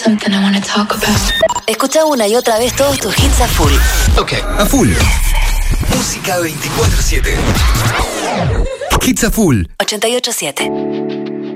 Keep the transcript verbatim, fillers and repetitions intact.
something I wanna talk about. Escucha una y otra vez todos tus hits a full. Ok, a full. Música veinticuatro siete. Hits a full. ochenta y ocho siete.